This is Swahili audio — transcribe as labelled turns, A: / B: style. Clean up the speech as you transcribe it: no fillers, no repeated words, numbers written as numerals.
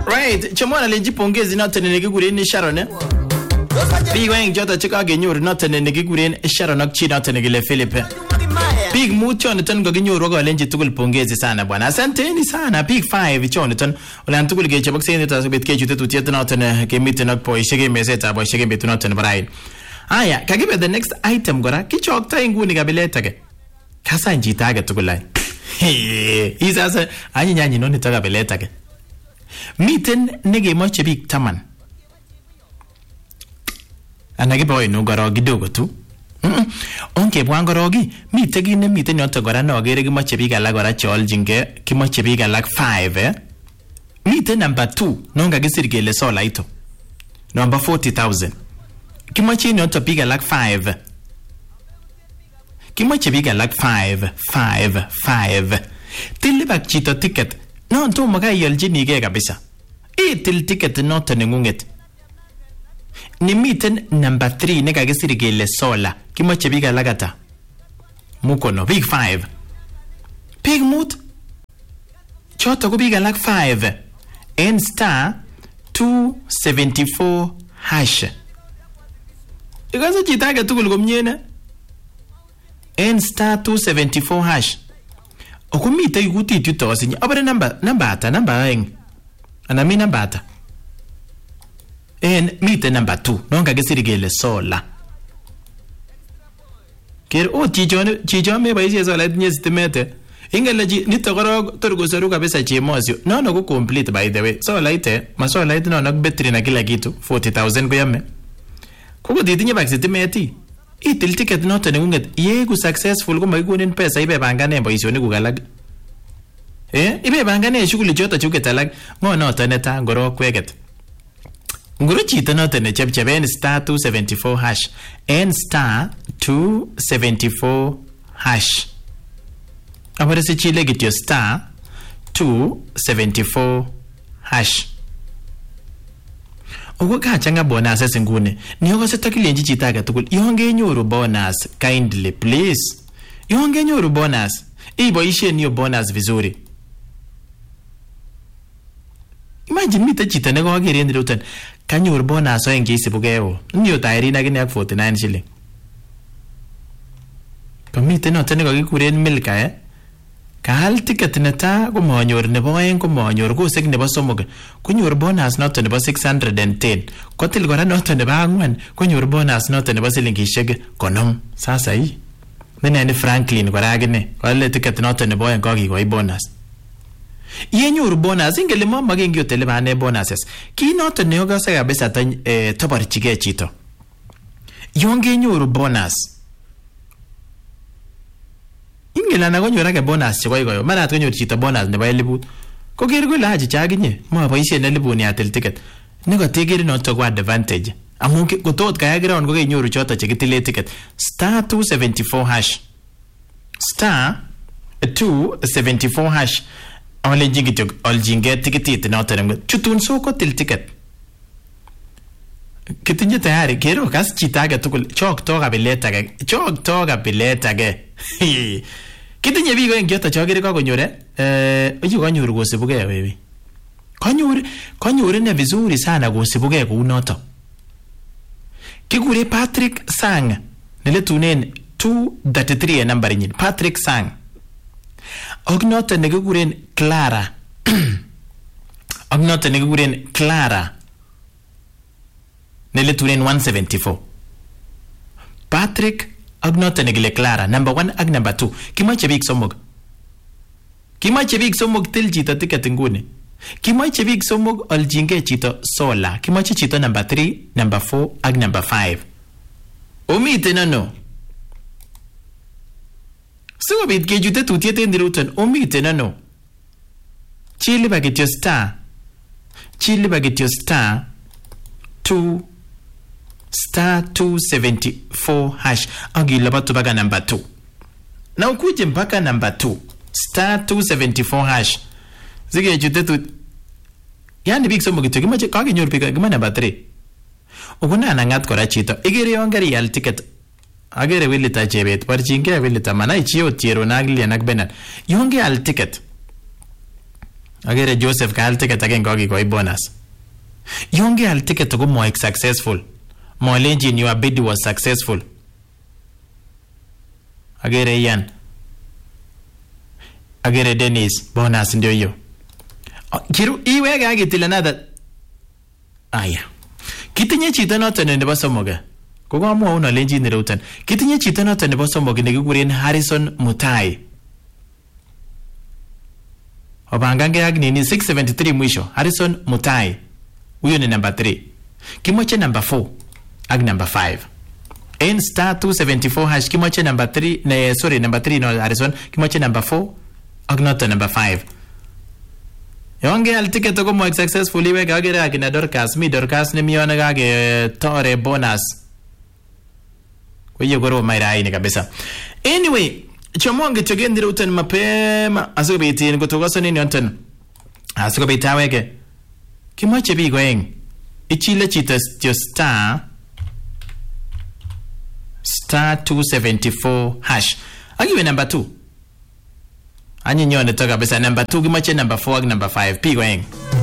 A: Right, chomona lenji pongezi noton nekikuren Sharon. Big wang jota chekakenyor noton nekikuren Sharon ak chi noton nekile Philip. Big mut choniton kokinyoru kolenji tugul pongezi sana bwana. Asanteni sana Big 5 choniton. Olan tugul kechobok seneta sobet kechute tutiyet noton kemiten ak boisiek emesetab boisiek embetu noton barain. Aya, kakibe the next item kora kichokta inguni kabilet age. Kasa njita age tugul ai. Hii sasa anyi nonito kabilet age. Miten nekemoche biik 10. Anakiboe no korok kidogo tu. Onkebwan koroki, miten kit nemiten yoto kora nokere kimoche biik alak kora cheoljinge, kimoche biik alak 5 Miten number 2, non kakisir kele sola ito. Number 40,000. Kimoche yoto biik alak 5. Kimoche biik alak 5. Tilibak chito ticket. No, tomo kaiyoljinige kabisa. Itil ticket noto nengunget. Nimiten number 3 nekakisir kele sola. Kimoche biik alak ata. Mukono, biik 5. Biik mut. Choto ko biik alak 5. En star 274 hash. Ikase chito age tugul komie ne? En star 274 hash. Okumite ikutit yuto osinye. Abare number ata, number aeng. Ana mi number ata. En mite number 2. Non kakisir kele sola. Ker chichon meboisie sola itinye stimete. Ingele nito korok tor kosoru kabisa chemosio. Nono ko complete by the way. Sola ite, masola ite nono battery na kila kitu 40,000 koyame. Koko titinye bak stimeti. Itil ticket noto nengunget yeku successful ko makikonin pesa ibe panganen boisionikuk alak. Ibe panganen shughuli choto chuket alak. Ngo noto neta ngoro kweket. Ngoro chito noto nechepchepen star 274 hash. En star 274 hash. Abare si chile kityo star 274 hash. Ogo kachanga bonuses ngune. Niyokose takilenji chito age tugul. Yongenyoru bonus kindly please. Yongenyoru bonus. Iboishen hiyo bonus vizuri. Imagine mite chito nekokere en rutan. Kanyoru bonus oeng cheisibukeo. Niyo tairin akine ak 49 shilling. Kamite noto nekakikuren Milka Kaal ticket neta komanyor nebo oeng komanyor kosek nebo somok konyor bonus noto nebo 610 kotil kora noto nebo 4 konyor bonus noto nebo silingishek 50 sasa hii nene Franklin kora akine wale ticket noto nebo oeng kokikoi bonus yenyor bonus ingele mamage ngiyotele bane bonuses ki noto neokase kabisa toborchige chito yongenyoru bonus ingela na konyor ake bonus chekoikoyo marat konyor chito bonus nebo 1000 koker kole achi chaginye maboisien 1000 ni atil ticket nikotekeri noto kwa advantage amun kotot kaya ground ko kenyoru choto chekitile ticket star 274 hash star 274 hash oljinge ticketit noto chutun soko til ticket kitinye tayari kero kas chita age tugul chokto kabilet age kitinye biik oeng choto chokere kakonyore oyu kanyoru kosibuge wewe kanyoru ne vizuri sana kosibuge kou noto kikure Patrick Sang neletunen 233 number nyin Patrick Sang ak noto nekikuren Clara neletunen 174 Patrick ak noto nekile Clara number 1 ak number 2 kimoche biik somok til chito ticket nguni kimoche biik somok oljinge chito sola kimoche chito number 3 number 4 ak number 5 omiten ano sikobit kechute tutiet en diruton omiten ano chiliba kityo star 274 hash akilabatu mpaka number 2 na ukuje mpaka number 2 star 274 hash sikechute tu yani biik somok kityo kimoche kakenyor biik kima number 3 ukuna nangat kora chito ikere yon karial ticket agere Wilita Chebet barchinge Wilita manai chio tiero na Gillian ak Bernard yon keal ticket Agere Joseph kaal ticket agenge kokikoi bonus. Yonge al ticket ko moek successful. Molenjin your bid was successful. Agere Ian. Agere Dennis bonus ndio hiyo. Kiru iweke akitil another. Aya. Kitinye chito noton nebo somok. Kokamwa uno lenjin nirutan. Kitinye chito noton nebo somok nekikuren Harrison Mutai. Obangange ak nini 673 mwisho. Harrison Mutai. Huyo ni number 3. Kimoche number 4 ak number 5. En star 274 hash kimoche number 3 number 3 no Harrison kimoche number 4 ak not number 5. Yonge al ticket ko mo successfully we gagere akina Dorcas mi Dorcas ne miona gage tore bonus. Kwa hiyo goro mairai ni kabisa. Anyway, chomonge chogendire uten mapema asubiti ngotogoso nini onten. Asubita weke. Kimoche bigo eng. Ichile chito star 274 hash. Agiwe number 2. Anyi nyone to kabisa number 2 kimoche number 4 ak number 5 bigo eng.